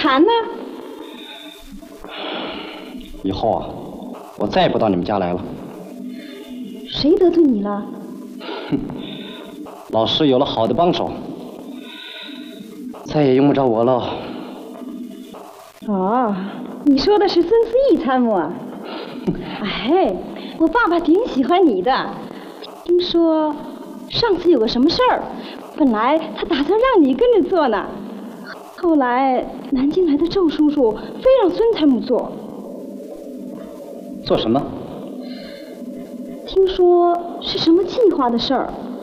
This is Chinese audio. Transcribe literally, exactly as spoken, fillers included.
谈呢？ 以后啊，我再也不到你们家来了。 谁得罪你了？ 哼，老师有了好的帮手，再也用不着我了。 哦，你说的是孙思义参谋啊？哎，我爸爸挺喜欢你的。听说上次有个什么事儿，本来他打算让你跟着做呢，后来南京来的周叔叔非让孙参谋做。 做什么？ 听说是什么计划的事儿，